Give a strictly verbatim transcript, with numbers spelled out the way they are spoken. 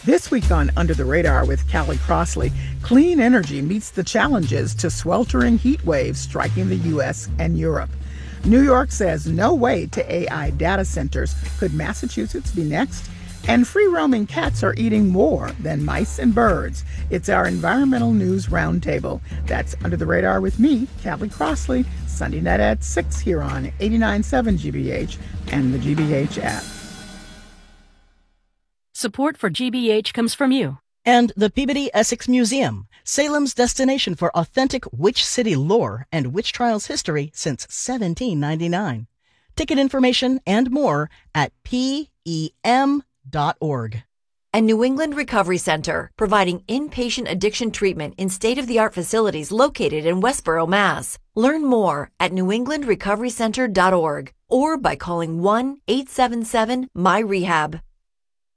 This week on Under the Radar with Callie Crossley, clean energy meets the challenges to sweltering heat waves striking the U S and Europe. New York says no way to A I data centers. Could Massachusetts be next? And free-roaming cats are eating more than mice and birds. It's our environmental news roundtable. That's Under the Radar with me, Callie Crossley, Sunday night at six here on eighty-nine point seven G B H and the G B H app. Support for G B H comes from you. And the Peabody Essex Museum, Salem's destination for authentic witch city lore and witch trials history since seventeen ninety-nine. Ticket information and more at P E M dot org. And New England Recovery Center, providing inpatient addiction treatment in state-of-the-art facilities located in Westboro, Mass. Learn more at new england recovery center dot org or by calling one eight seven seven M Y rehab.